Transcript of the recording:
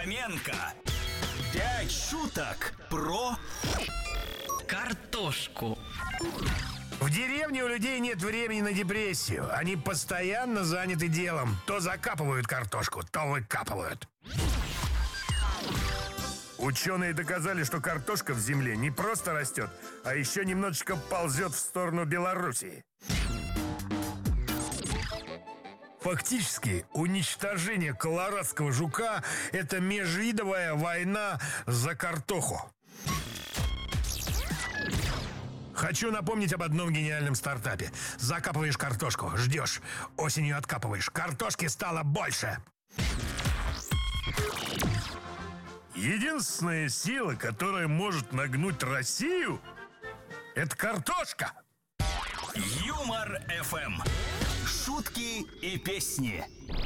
Фоменко. 5 шуток про картошку. В деревне у людей нет времени на депрессию. Они постоянно заняты делом. То закапывают картошку, то выкапывают. Ученые доказали, что картошка в земле не просто растет, а еще немножечко ползет в сторону Белоруссии. Фактически, уничтожение колорадского жука – это межвидовая война за картоху. Хочу напомнить об одном гениальном стартапе. Закапываешь картошку, ждешь, осенью откапываешь. Картошки стало больше. Единственная сила, которая может нагнуть Россию – это картошка. Юмор ФМ. Шутки и песни.